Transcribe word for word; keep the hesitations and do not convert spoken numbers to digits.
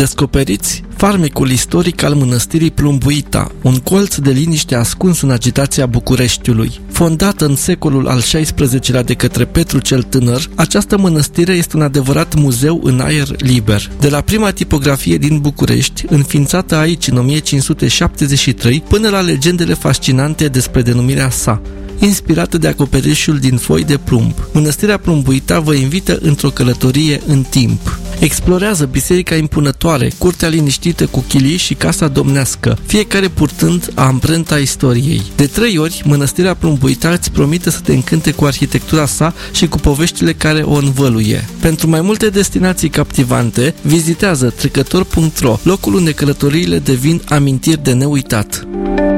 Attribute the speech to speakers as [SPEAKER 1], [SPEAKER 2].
[SPEAKER 1] Descoperiți farmecul istoric al mănăstirii Plumbuita, un colț de liniște ascuns în agitația Bucureștiului. Fondată în secolul al șaisprezecelea de către Petru cel Tânăr, această mănăstire este un adevărat muzeu în aer liber. De la prima tipografie din București, înființată aici în o mie cinci sute șaptezeci și trei, până la legendele fascinante despre denumirea sa, inspirată de acoperișul din foi de plumb. Mănăstirea Plumbuita vă invită într-o călătorie în timp. Explorează biserica impunătoare, curtea liniștită cu chilii și casa domnească, fiecare purtând amprenta istoriei. De trei ori, Mănăstirea Plumbuita îți promite să te încânte cu arhitectura sa și cu poveștile care o învăluie. Pentru mai multe destinații captivante, vizitează trecător punct ro, locul unde călătoriile devin amintiri de neuitat.